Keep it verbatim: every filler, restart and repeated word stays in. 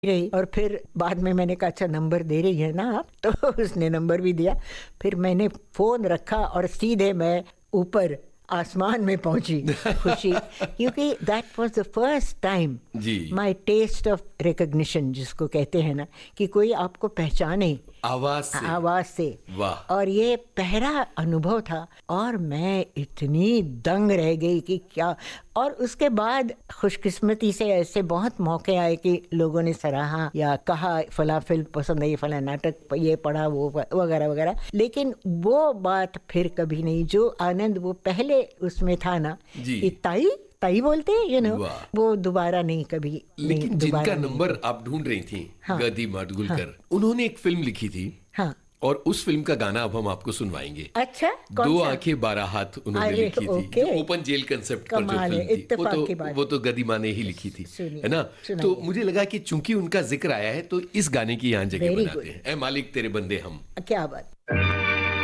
रही। और फिर बाद में मैंने कहा अच्छा नंबर दे रही है ना आप, तो उसने नंबर भी दिया। फिर मैंने फोन रखा और सीधे मैं ऊपर आसमान में पहुंची खुशी, क्योंकि that was the first time ji. My test of recognition, जिसको कहते हैं ना कि कोई आपको पहचाने आवाज से। आवाज से। वाह। और ये पहला अनुभव था और मैं इतनी दंग रह गई कि क्या। और उसके बाद खुशकिस्मती से ऐसे बहुत मौके आए कि लोगों ने सराहा या कहा फला फिल्म पसंद आई, फला नाटक ये पढ़ा, वो वगैरह वगैरह। लेकिन वो बात फिर कभी नहीं, जो आनंद वो पहले उसमें था ना, जी। ताई ताई बोलते हैं, यू नो, वाह। वो दोबारा नहीं, कभी लेकिन नहीं, जिनका दोबारा नहीं। नंबर आप ढूंढ रही थी, हाँ। गदी माडगुलकर, उन्होंने एक फिल्म लिखी थी हाँ। और उस फिल्म का गाना अब हम आपको सुनवाएंगे। अच्छा, कौन दो सा? आंखें बारह हाथ उन्होंने अरे, लिखी थी, ओके। जो ओपन जेल कंसेप्ट पर जो कमाल है, फिल्म थी, वो इत्तेफाक की तो बात वो है। तो गदी माँ ने ही लिखी थी, सुनिए, है ना। सुनाइए। तो मुझे लगा कि चूंकि उनका जिक्र आया है तो इस गाने की यहाँ जगह Very बनाते good। हैं, ऐ मालिक तेरे बंदे हम। क्या बात।